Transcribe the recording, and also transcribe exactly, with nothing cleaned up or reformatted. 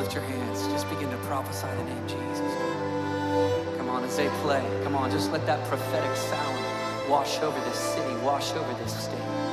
lift your hands. Just begin to prophesy the name Jesus. Come on, as they play, come on, just let that prophetic sound wash over this city, wash over this state.